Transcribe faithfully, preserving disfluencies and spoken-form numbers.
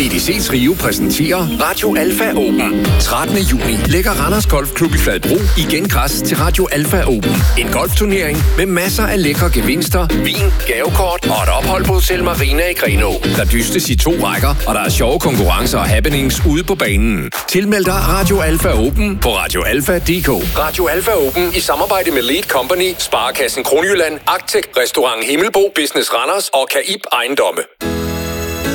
E D C Trio præsenterer Radio Alfa Open. trettende juni lægger Randers Golfklub i Fladbro igen græs til Radio Alfa Open. En golfturnering med masser af lækre gevinster, vin, gavekort og et ophold på Hotel Marina i Grenaa. Der dystes i to rækker, og der er sjove konkurrencer og happenings ude på banen. Tilmeld dig Radio Alfa Open på radio alfa punktum d k. Radio Alfa Open i samarbejde med Lead Company, Sparekassen Kronjylland, Actec, Restaurant Himmelbo, Business Randers og Caib Ejendomme.